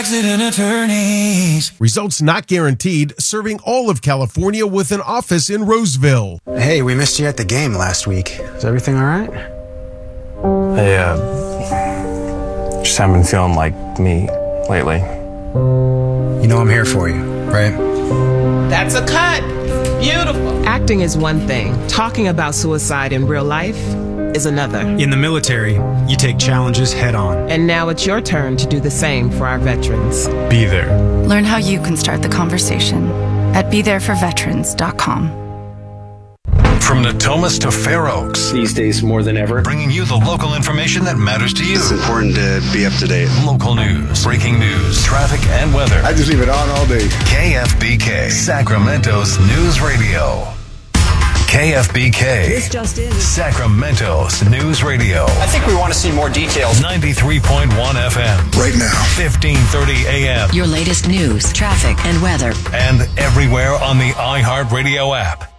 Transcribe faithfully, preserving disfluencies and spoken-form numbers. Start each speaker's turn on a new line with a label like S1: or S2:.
S1: Accident attorneys.
S2: Results not guaranteed, serving all of California with an office in Roseville.
S3: Hey, we missed you at the game last week. Is everything all right?
S4: I, uh, just haven't been feeling like me lately.
S3: You know I'm here for you, right?
S5: That's a cut. Beautiful.
S6: Acting is one thing. Talking about suicide in real life is another.
S7: In the military, you take challenges head on.
S6: And now it's your turn to do the same for our veterans.
S7: Be there.
S8: Learn how you can start the conversation at be there for veterans dot com.
S9: From Natomas to Fair Oaks.
S10: These days more than ever.
S9: Bringing you the local information that matters to you.
S10: It's important to be up to date.
S9: Local news, breaking news, traffic, and weather.
S10: I just leave it on all day.
S9: K F B K, Sacramento's news radio. K F B K,
S11: This just in.
S9: Sacramento's news radio.
S10: I think we want to see more details.
S9: ninety-three point one F M.
S10: Right now.
S9: fifteen thirty A M.
S11: Your latest news, traffic, and weather.
S9: And everywhere on the iHeartRadio app.